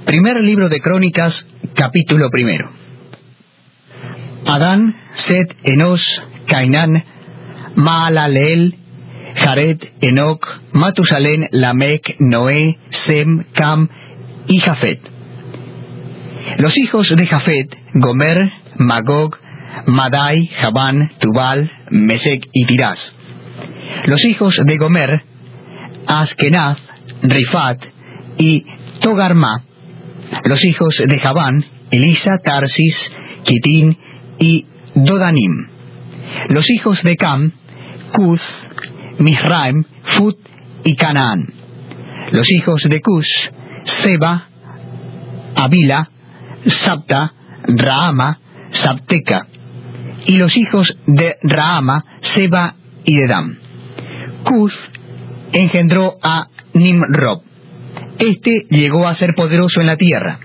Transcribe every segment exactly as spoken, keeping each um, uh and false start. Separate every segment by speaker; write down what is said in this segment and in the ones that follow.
Speaker 1: Primer libro de Crónicas, capítulo primero. Adán, Set, Enos, Cainán, Maalaleel, Jared, Enoc, Matusalén, Lamec, Noé, Sem, Cam y Jafet. Los hijos de Jafet, Gomer, Magog, Madai, Javán, Tubal, Mesec y Tirás. Los hijos de Gomer, Askenaz, Rifat y Togarma. Los hijos de Javán, Elisa, Tarsis, Kitín y Dodanim. Los hijos de Cam, Cuth, Mizraim, Fut y Canaán. Los hijos de Cus, Seba, Avila, Sabta, Raama, Sabteca. Y los hijos de Raama, Seba y Dedam. Cuth engendró a Nimrod. Este llegó a ser poderoso en la tierra.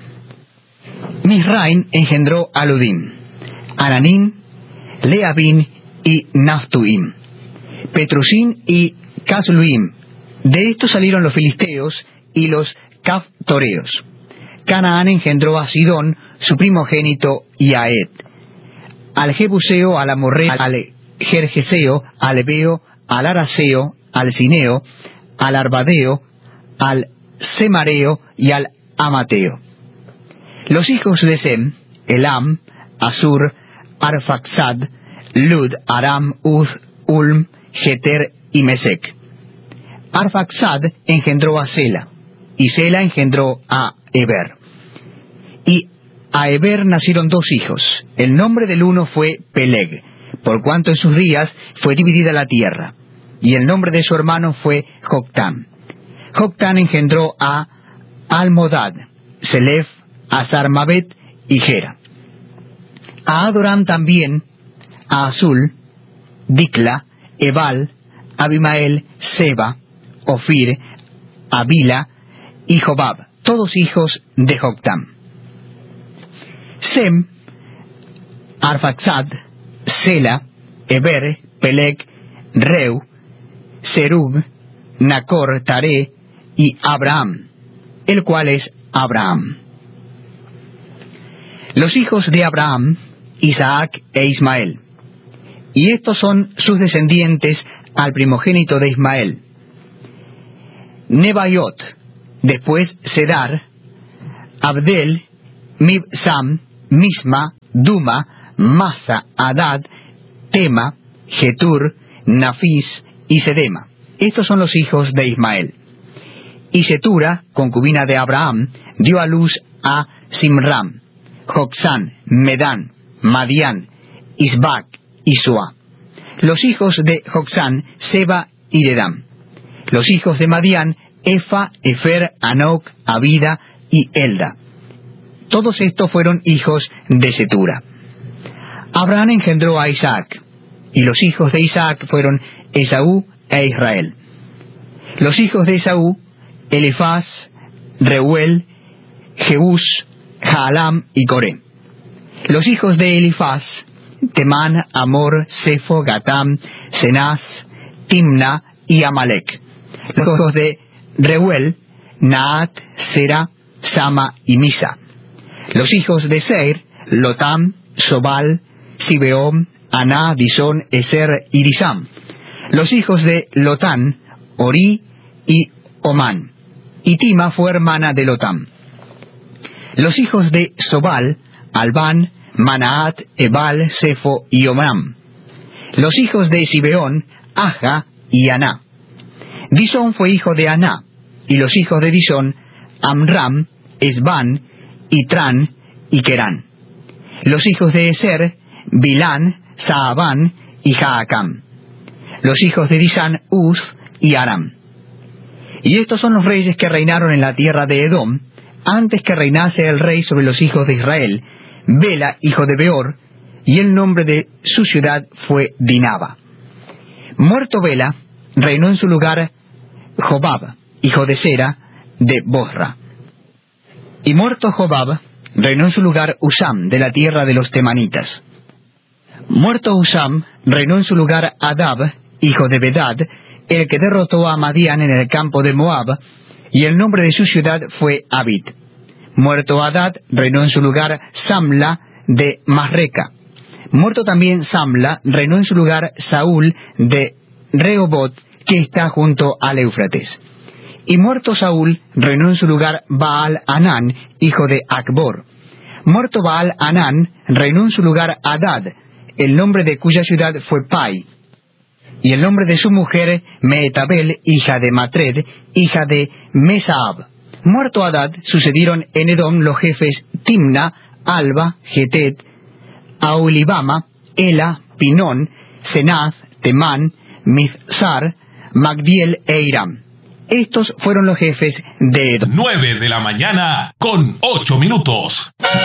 Speaker 1: Mizraim engendró a Ludim, Ananim, Leabim y Naftuim, Petrusim y Casluim. De estos salieron los filisteos y los caftoreos. Canaán engendró a Sidón, su primogénito, y a Ed, al Jebuseo, al Amorreo, al Gergeseo, al Ebeo, al Araseo, al Cineo, al Arbadeo, al Semareo y al Amateo. Los hijos de Sem, Elam, Asur, Arfaxad, Lud, Aram, Uz, Ulm, Jeter y Mesec. Arfaxad engendró a Sela, y Sela engendró a Eber. Y a Eber nacieron dos hijos. El nombre del uno fue Peleg, por cuanto en sus días fue dividida la tierra. Y el nombre de su hermano fue Joctán. Joctán engendró a Almodad, Selef, Azarmabet y Gera. A Adoram también, a Azul, Dicla, Ebal, Abimael, Seba, Ofir, Avila y Jobab, todos hijos de Joctán. Sem, Arfaxad, Sela, Eber, Peleg, Reu, Serug, Nacor, Taré y Abraham, el cual es Abraham. Los hijos de Abraham, Isaac e Ismael. Y estos son sus descendientes al primogénito de Ismael: Nebaiot, después Sedar, Abdel, Mibsam, Misma, Duma, Masa, Adad, Tema, Getur, Nafis y Sedema. Estos son los hijos de Ismael. Y Setura, concubina de Abraham, dio a luz a Simram, Joxán, Medán, Madián, Isbac y Sua. Los hijos de Joxán, Seba y Dedam. Los hijos de Madián, Efa, Efer, Anoc, Abida y Elda. Todos estos fueron hijos de Setura. Abraham engendró a Isaac, y los hijos de Isaac fueron Esaú e Israel. Los hijos de Esaú, Elifaz, Reuel, Jeús, Jaalam y Coré. Los hijos de Elifaz, Temán, Amor, Sefo, Gatam, Cenaz, Timna y Amalek. Los hijos de Reuel, Naat, Sera, Sama y Misa. Los hijos de Seir, Lotam, Sobal, Sibeón, Aná, Disón, Eser y Disam. Los hijos de Lotán, Ori y Omán. Y Tima fue hermana de Lotam. Los hijos de Sobal, Albán, Manaat, Ebal, Sefo y Omram. Los hijos de Sibeón, Aja y Aná. Disón fue hijo de Aná, y los hijos de Disón, Amram, Esban, Itran y Querán. Los hijos de Eser, Bilán, Saabán y Jaacam. Los hijos de Disán, Uz y Aram. Y estos son los reyes que reinaron en la tierra de Edom, antes que reinase el rey sobre los hijos de Israel, Bela, hijo de Beor, y el nombre de su ciudad fue Dinaba. Muerto Bela, reinó en su lugar Jobab, hijo de Sera, de Bosra. Y muerto Jobab, reinó en su lugar Usam, de la tierra de los temanitas. Muerto Usam, reinó en su lugar Adab, hijo de Bedad, el que derrotó a Madián en el campo de Moab, y el nombre de su ciudad fue Abid. Muerto Hadad, reinó en su lugar Samla de Masreca. Muerto también Samla, reinó en su lugar Saúl de Rehobot, que está junto al Éufrates. Y muerto Saúl, reinó en su lugar Baal Hanán, hijo de Acbor. Muerto Baal Hanán, reinó en su lugar Hadad, el nombre de cuya ciudad fue Pai. Y el nombre de su mujer, Mehetabel, hija de Matred, hija de Mesaab. Muerto Hadad, sucedieron en Edom los jefes Timna, Alba, Getet, Aulibama, Ela, Pinón, Senaz, Temán, Mizsar, Magdiel e Iram. Estos fueron los jefes de Edom.
Speaker 2: nueve de la mañana con ocho minutos.